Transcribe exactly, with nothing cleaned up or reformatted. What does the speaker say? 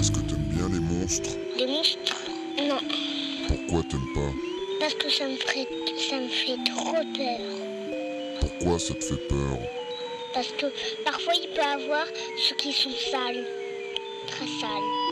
Est-ce que t'aimes bien les monstres? Les monstres? Non. Pourquoi t'aimes pas? Parce que ça me ferait, ça me fait trop peur. Pourquoi ça te fait peur? Parce que parfois il peut y avoir ceux qui sont sales. Très sales.